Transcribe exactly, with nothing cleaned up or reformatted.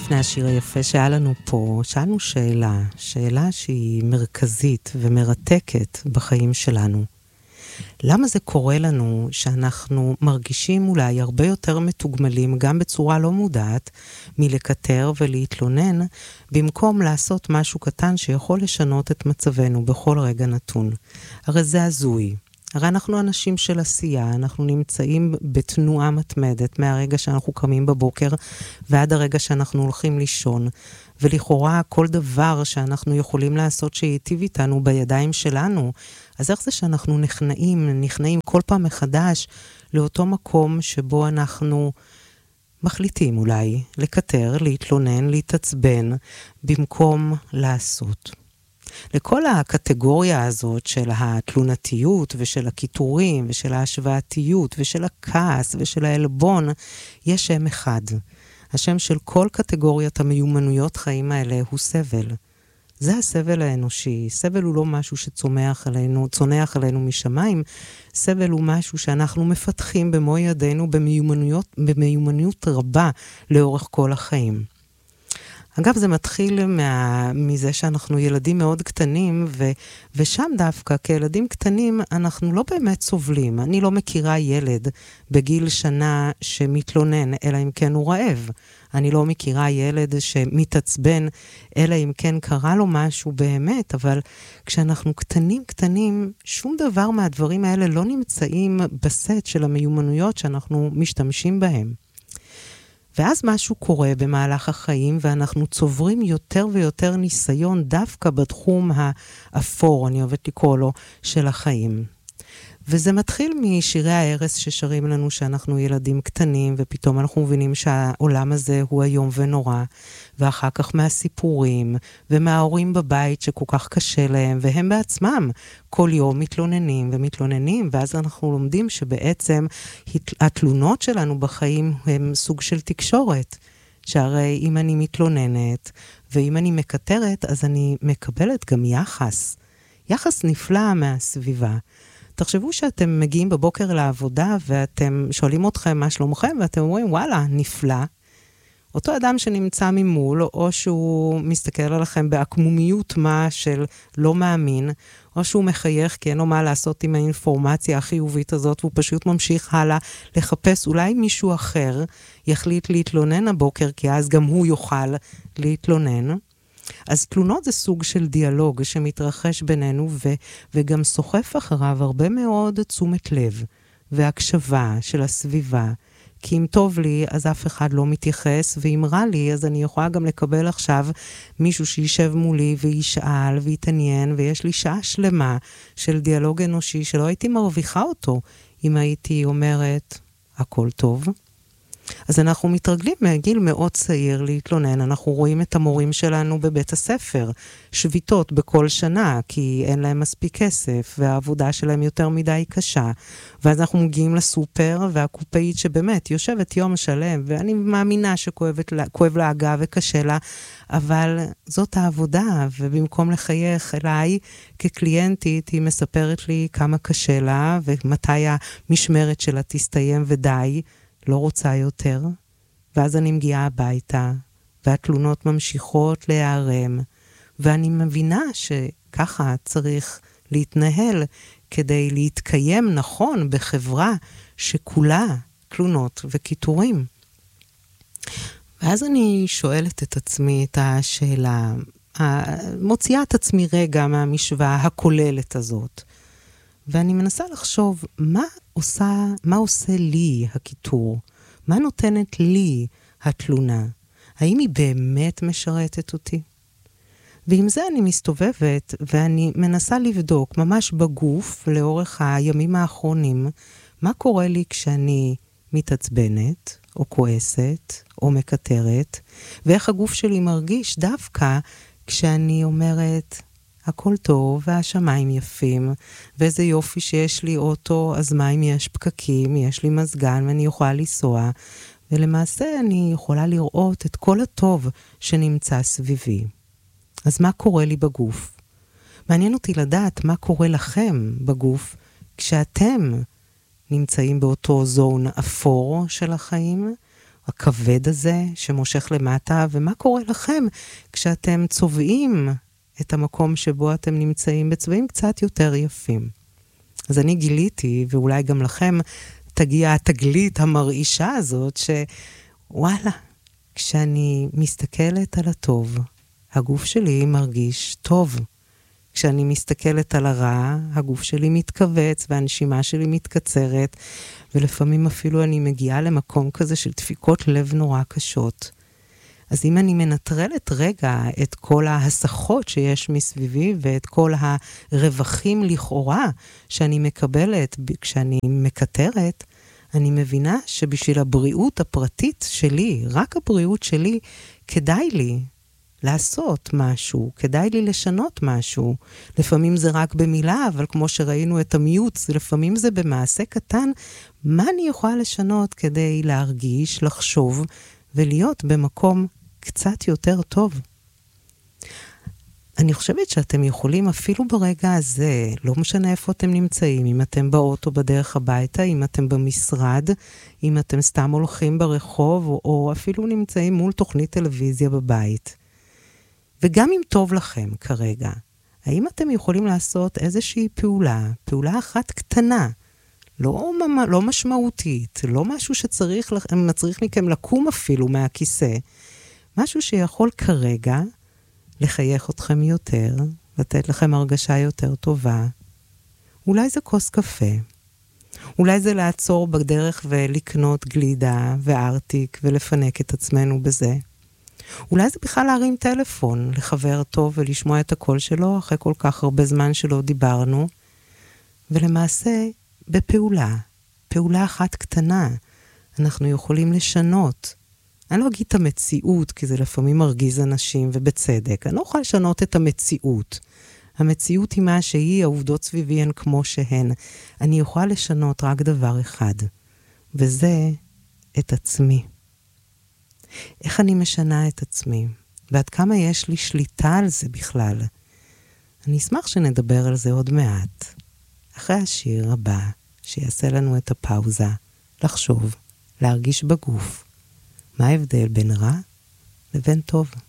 לפני השיר היפה שהיה לנו פה, שאלנו שאלה, שאלה שהיא מרכזית ומרתקת בחיים שלנו. למה זה קורה לנו שאנחנו מרגישים אולי הרבה יותר מתוגמלים, גם בצורה לא מודעת, מלקטר ולהתלונן, במקום לעשות משהו קטן שיכול לשנות את מצבנו בכל רגע נתון? הרי זה הזוי. הרי אנחנו אנשים של עשייה, אנחנו נמצאים בתנועה מתמדת מהרגע שאנחנו קמים בבוקר ועד הרגע שאנחנו הולכים לישון, ולכאורה כל דבר שאנחנו יכולים לעשות שייטיב איתנו בידיים שלנו. אז איך זה שאנחנו נכנעים, נכנעים כל פעם מחדש לאותו מקום שבו אנחנו מחליטים אולי לקטר, להתלונן, להתעצבן, במקום לעשות? לכל הקטגוריה הזאת של התלונתיות ושל הקיטורים ושל ההשוואתיות ושל הכעס ושל העלבון, יש שם אחד. השם של כל קטגוריית המיומנויות חיים האלה הוא סבל. זה הסבל האנושי. סבל הוא לא משהו שצומח עלינו, צונח עלינו משמיים. סבל הוא משהו שאנחנו מפתחים במו ידינו במיומנויות, במיומנויות רבה לאורך כל החיים. אגב, זה מתחיל מה, מזה שאנחנו ילדים מאוד קטנים, ו, ושם דווקא כילדים קטנים אנחנו לא באמת סובלים. אני לא מכירה ילד בגיל שנה שמתלונן, אלא אם כן הוא רעב. אני לא מכירה ילד שמתעצבן, אלא אם כן קרה לו משהו באמת, אבל כשאנחנו קטנים קטנים, שום דבר מהדברים האלה לא נמצאים בסט של המיומנויות שאנחנו משתמשים בהם. ואז משהו קורה במהלך החיים, ואנחנו צוברים יותר ויותר ניסיון דווקא בתחום האפור, אני אוהבת לקרוא לו, של החיים. וזה מתחיל משירי הערס ששרים לנו שאנחנו ילדים קטנים, ופתאום אנחנו מבינים שהעולם הזה הוא היום ונורא, ואחר כך מהסיפורים, ומההורים בבית שכל כך קשה להם, והם בעצמם כל יום מתלוננים ומתלוננים, ואז אנחנו לומדים שבעצם התלונות שלנו בחיים הם סוג של תקשורת, שהרי אם אני מתלוננת, ואם אני מקטרת, אז אני מקבלת גם יחס, יחס נפלא מהסביבה. תחשבו שאתם מגיעים בבוקר לעבודה, ואתם שואלים אתכם מה שלומכם, ואתם אומרים, וואלה, נפלא. אותו אדם שנמצא ממול, או שהוא מסתכל עליכם בעקמומיות מה של לא מאמין, או שהוא מחייך כי אין לו מה לעשות עם האינפורמציה החיובית הזאת, והוא פשוט ממשיך הלאה לחפש, אולי מישהו אחר יחליט להתלונן הבוקר, כי אז גם הוא יוכל להתלונן. אז תלונות זה סוג של דיאלוג שמתרחש בינינו, ו- וגם סוחף אחריו הרבה מאוד תשומת לב והקשבה של הסביבה. כי אם טוב לי, אז אף אחד לא מתייחס, ואם רע לי, אז אני יכולה גם לקבל עכשיו מישהו שישב מולי וישאל ויתעניין, ויש לי שעה שלמה של דיאלוג אנושי שלא הייתי מרוויחה אותו, אם הייתי אומרת, הכל טוב. אז אנחנו מתרגלים מהגיל מאוד צעיר להתלונן. אנחנו רואים את המורים שלנו בבית הספר, שביתות בכל שנה, כי אין להם מספיק כסף, והעבודה שלהם יותר מדי קשה. ואז אנחנו מגיעים לסופר, והקופאית שבאמת יושבת יום שלם, ואני מאמינה שכואב לה הגב וקשה לה, אבל זאת העבודה, ובמקום לחייך אליי כקליינטית, היא מספרת לי כמה קשה לה, ומתי המשמרת שלה תסתיים ודי, לא רוצה יותר, ואז אני מגיעה הביתה, והתלונות ממשיכות להיערם, ואני מבינה שככה צריך להתנהל כדי להתקיים נכון בחברה שכולה תלונות וקיטורים. ואז אני שואלת את עצמי את השאלה, מוציאה את עצמי רגע מהמשוואה הכוללת הזאת, ואני מנסה לחשוב מה עושה, מה עושה לי הקיטור? מה נותנת לי התלונה? האם היא באמת משרתת אותי? ועם זה אני מסתובבת ואני מנסה לבדוק ממש בגוף לאורך הימים האחרונים מה קורה לי כשאני מתעצבנת או כועסת או מקטרת, ואיך הגוף שלי מרגיש דווקא כשאני אומרת הכל טוב והשמיים יפים, ואיזה יופי שיש לי אוטו, אז מה אם יש פקקים, יש לי מזגן ואני יכולה לנסוע, ולמעשה אני יכולה לראות את כל הטוב שנמצא סביבי. אז מה קורה לי בגוף? מעניין אותי לדעת מה קורה לכם בגוף כשאתם נמצאים באותו זון אפור של החיים, הכבד הזה שמושך למטה, ומה קורה לכם כשאתם צובעים את המקום שבו אתם נמצאים בצבעים קצת יותר יפים. אז אני גיליתי, ואולי גם לכם תגיע התגלית המרעישה הזאת, שוואלה, כשאני מסתכלת על הטוב, הגוף שלי מרגיש טוב. כשאני מסתכלת על הרע, הגוף שלי מתכווץ, והנשימה שלי מתקצרת, ולפעמים אפילו אני מגיעה למקום כזה של דפיקות לב נורא קשות. אז אם אני מנטרלת רגע את כל ההסחות שיש מסביבי, ואת כל הרווחים לכאורה שאני מקבלת כשאני מקטרת, אני מבינה שבשביל הבריאות הפרטית שלי, רק הבריאות שלי, כדאי לי לעשות משהו, כדאי לי לשנות משהו. לפעמים זה רק במילה, אבל כמו שראינו את המיוץ, לפעמים זה במעשה קטן. מה אני יכולה לשנות כדי להרגיש, לחשוב, ולהיות במקום קצת יותר טוב? אני חושבת שאתם יכולים אפילו ברגע הזה, לא משנה איפה אתם נמצאים, אם אתם באוטו בדרך הביתה, אם אתם במשרד, אם אתם סתם הולכים ברחוב, או, או אפילו נמצאים מול תוכנית טלוויזיה בבית. וגם אם טוב לכם כרגע, האם אתם יכולים לעשות איזושהי פעולה, פעולה אחת קטנה, לא, לא משמעותית, לא משהו שצריך מצריך מכם לקום אפילו מהכיסא, משהו שיכול כרגע לחייך אתכם יותר, לתת לכם הרגשה יותר טובה. אולי זה כוס קפה, אולי זה לעצור בדרך ולקנות גלידה וארטיק ולפנק את עצמנו בזה. אולי זה בכלל להרים טלפון לחבר טוב ולשמוע את הקול שלו אחרי כל כך הרבה זמן שלא דיברנו. ולמעשה בפעולה, פעולה אחת קטנה, אנחנו יכולים לשנות. אני לא אגיד את המציאות, כי זה לפעמים מרגיז אנשים ובצדק. אני לא יכולה לשנות את המציאות. המציאות היא מה שהיא, העובדות סביבי הן כמו שהן. אני יכולה לשנות רק דבר אחד, וזה את עצמי. איך אני משנה את עצמי, ועד כמה יש לי שליטה על זה בכלל. אני אשמח שנדבר על זה עוד מעט, אחרי השיר הבא, שיעשה לנו את הפאוזה, לחשוב, להרגיש בגוף, מה ההבדל בין רע לבין טוב.